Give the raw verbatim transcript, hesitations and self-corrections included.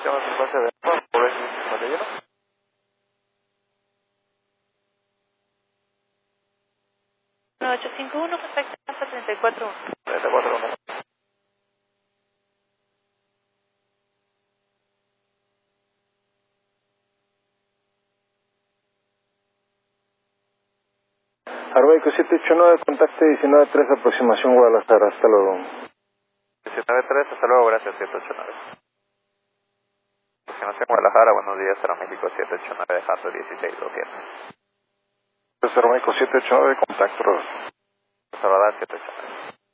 Llamas en base de por el cincuenta y uno. nueve ocho cinco uno, contacto hasta treinta y cuatro uno. treinta y cuatro uno. Armeico siete ocho nueve, contacte diecinueve tres, aproximación Guadalajara, hasta luego. diecinueve tres, hasta luego, gracias, siete ocho nueve. Aproximación Guadalajara, buenos días, Aeroméxico siete ocho nueve, dejando dieciséis dos siete. Armeico siete ocho nueve, contacto. Salvador siete